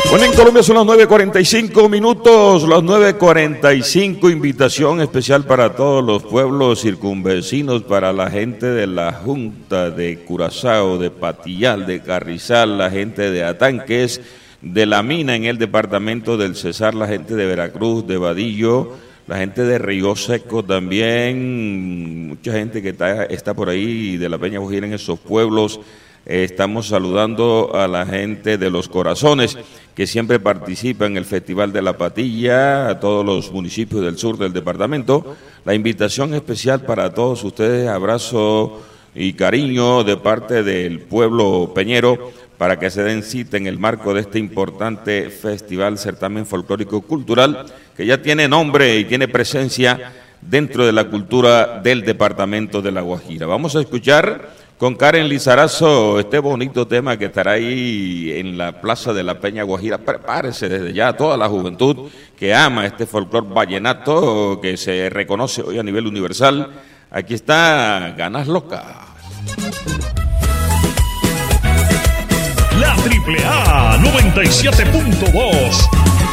Bueno, en Colombia son las 9:45 minutos, las 9:45, invitación especial para todos los pueblos circunvecinos, para la gente de la Junta de Curazao, de Patillal, de Carrizal, la gente de Atanques, de La Mina en el departamento del Cesar, la gente de Veracruz, de Vadillo, la gente de Río Seco también, mucha gente que está por ahí de la Peña Guajira en esos pueblos. Estamos saludando a la gente de Los Corazones, que siempre participa en el Festival de la Patilla, a todos los municipios del sur del departamento. La invitación especial para todos ustedes, abrazo y cariño de parte del pueblo peñero, para que se den cita en el marco de este importante festival, certamen folclórico cultural, que ya tiene nombre y tiene presencia dentro de la cultura del departamento de La Guajira. Vamos a escuchar con Karen Lizarazo este bonito tema que estará ahí en la Plaza de la Peña Guajira. Prepárese desde ya toda la juventud que ama este folclor vallenato que se reconoce hoy a nivel universal. Aquí está Ganas Locas. La AAA 97.2